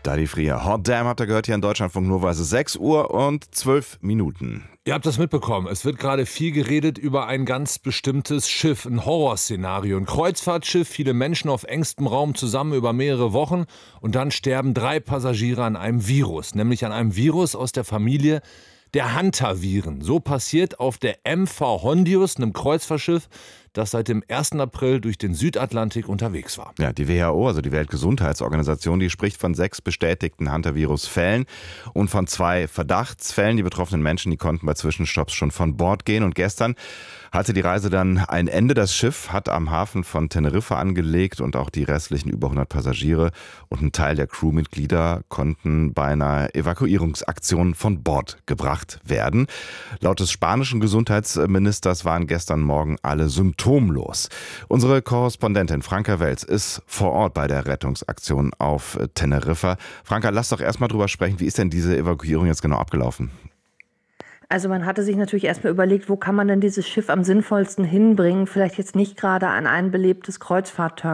Dadi Frier. Hot Damn habt ihr gehört hier in Deutschlandfunk Nova. Es ist 6 Uhr und 12 Minuten. Ihr habt das mitbekommen. Es wird gerade viel geredet über ein ganz bestimmtes Schiff, ein Horrorszenario. Ein Kreuzfahrtschiff, viele Menschen auf engstem Raum zusammen über mehrere Wochen. Und dann sterben 3 Passagiere an einem Virus. Nämlich an einem Virus aus der Familie der Hantaviren. So passiert auf der MV Hondius, einem Kreuzfahrtschiff, das seit dem 1. April durch den Südatlantik unterwegs war. Ja, die WHO, also die Weltgesundheitsorganisation, die spricht von 6 bestätigten Hantavirus-Fällen und von 2 Verdachtsfällen. Die betroffenen Menschen, die konnten bei Zwischenstopps schon von Bord gehen. Und gestern hatte die Reise dann ein Ende. Das Schiff hat am Hafen von Teneriffa angelegt und auch die restlichen über 100 Passagiere und ein Teil der Crewmitglieder konnten bei einer Evakuierungsaktion von Bord gebracht werden. Laut des spanischen Gesundheitsministers waren gestern Morgen alle symptomlos. Unsere Korrespondentin Franka Welz ist vor Ort bei der Rettungsaktion auf Teneriffa. Franka, lass doch erstmal drüber sprechen, wie ist denn diese Evakuierung jetzt genau abgelaufen? Also man hatte sich natürlich erstmal überlegt, wo kann man denn dieses Schiff am sinnvollsten hinbringen? Vielleicht jetzt nicht gerade an ein belebtes Kreuzfahrtterminal.